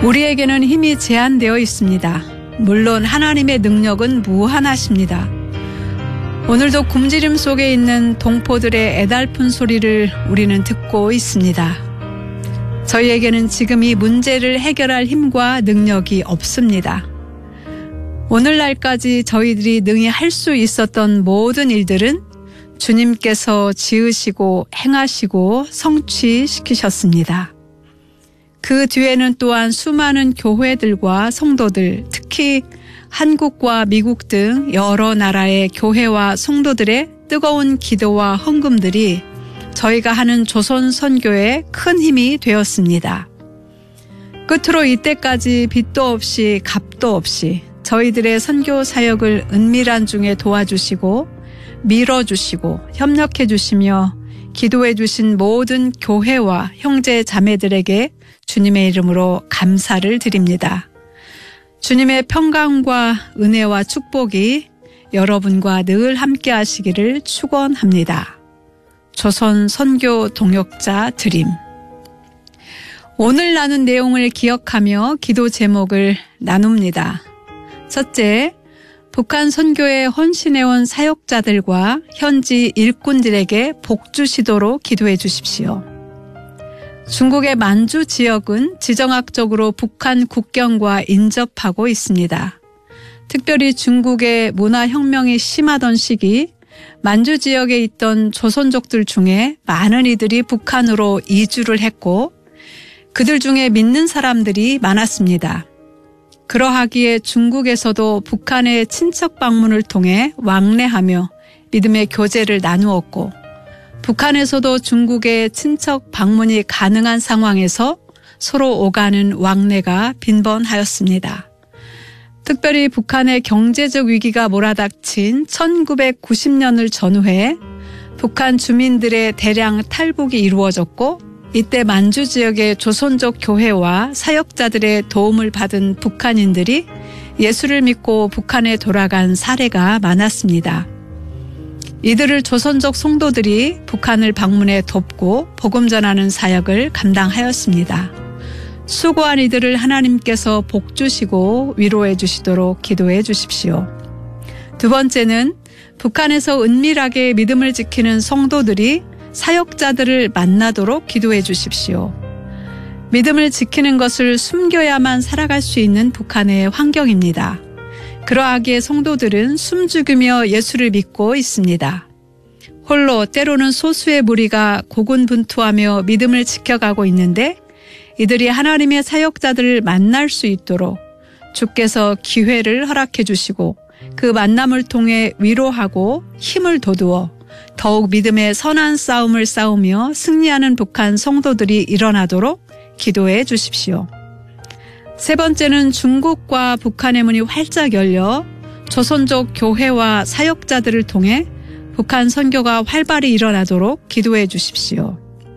우리에게는 힘이 제한되어 있습니다. 물론 하나님의 능력은 무한하십니다. 오늘도 굶주림 속에 있는 동포들의 애달픈 소리를 우리는 듣고 있습니다. 저희에게는 지금 이 문제를 해결할 힘과 능력이 없습니다. 오늘날까지 저희들이 능히 할 수 있었던 모든 일들은 주님께서 지으시고 행하시고 성취시키셨습니다. 그 뒤에는 또한 수많은 교회들과 성도들, 특히 한국과 미국 등 여러 나라의 교회와 성도들의 뜨거운 기도와 헌금들이 저희가 하는 조선 선교에 큰 힘이 되었습니다. 끝으로 이때까지 빚도 없이 값도 없이 저희들의 선교 사역을 은밀한 중에 도와주시고 밀어주시고 협력해 주시며 기도해 주신 모든 교회와 형제 자매들에게 주님의 이름으로 감사를 드립니다. 주님의 평강과 은혜와 축복이 여러분과 늘 함께 하시기를 축원합니다. 조선 선교 동역자 드림. 오늘 나눈 내용을 기억하며 기도 제목을 나눕니다. 첫째, 북한 선교에 헌신해온 사역자들과 현지 일꾼들에게 복 주시도록 기도해 주십시오. 중국의 만주 지역은 지정학적으로 북한 국경과 인접하고 있습니다. 특별히 중국의 문화혁명이 심하던 시기 만주 지역에 있던 조선족들 중에 많은 이들이 북한으로 이주를 했고 그들 중에 믿는 사람들이 많았습니다. 그러하기에 중국에서도 북한의 친척 방문을 통해 왕래하며 믿음의 교제를 나누었고 북한에서도 중국의 친척 방문이 가능한 상황에서 서로 오가는 왕래가 빈번하였습니다. 특별히 북한의 경제적 위기가 몰아닥친 1990년을 전후해 북한 주민들의 대량 탈북이 이루어졌고 이때 만주 지역의 조선족 교회와 사역자들의 도움을 받은 북한인들이 예수를 믿고 북한에 돌아간 사례가 많았습니다. 이들을 조선족 성도들이 북한을 방문해 돕고 복음 전하는 사역을 감당하였습니다. 수고한 이들을 하나님께서 복 주시고 위로해 주시도록 기도해 주십시오. 두 번째는 북한에서 은밀하게 믿음을 지키는 성도들이 사역자들을 만나도록 기도해 주십시오. 믿음을 지키는 것을 숨겨야만 살아갈 수 있는 북한의 환경입니다. 그러하기에 성도들은 숨죽이며 예수를 믿고 있습니다. 홀로 때로는 소수의 무리가 고군분투하며 믿음을 지켜가고 있는데 이들이 하나님의 사역자들을 만날 수 있도록 주께서 기회를 허락해 주시고 그 만남을 통해 위로하고 힘을 돋우어 더욱 믿음의 선한 싸움을 싸우며 승리하는 북한 성도들이 일어나도록 기도해 주십시오. 세 번째는 중국과 북한의 문이 활짝 열려 조선족 교회와 사역자들을 통해 북한 선교가 활발히 일어나도록 기도해 주십시오.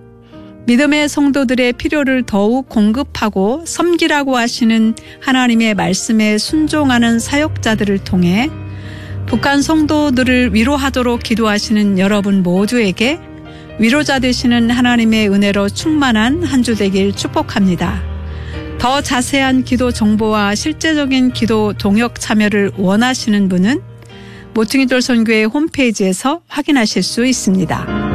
믿음의 성도들의 필요를 더욱 공급하고 섬기라고 하시는 하나님의 말씀에 순종하는 사역자들을 통해 북한 성도들을 위로하도록 기도하시는 여러분 모두에게 위로자 되시는 하나님의 은혜로 충만한 한 주 되길 축복합니다. 더 자세한 기도 정보와 실제적인 기도 동역 참여를 원하시는 분은 모퉁이돌 선교회 홈페이지에서 확인하실 수 있습니다.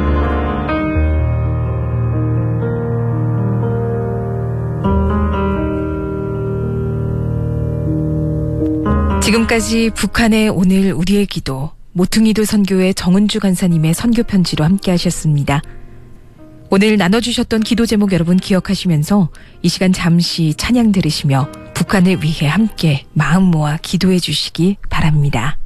지금까지 북한의 오늘 우리의 기도, 모퉁이돌 선교회 정은주 간사님의 선교 편지로 함께 하셨습니다. 오늘 나눠주셨던 기도 제목 여러분 기억하시면서 이 시간 잠시 찬양 들으시며 북한을 위해 함께 마음 모아 기도해 주시기 바랍니다.